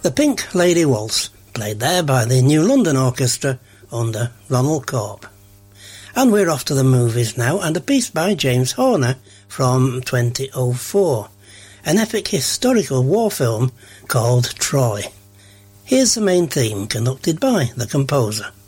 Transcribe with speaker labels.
Speaker 1: The Pink Lady Waltz, played there by the New London Orchestra under Ronald Corp. And we're off to the movies now, and a piece by James Horner from 2004, an epic historical war film called Troy. Here's the main theme, conducted by the composer.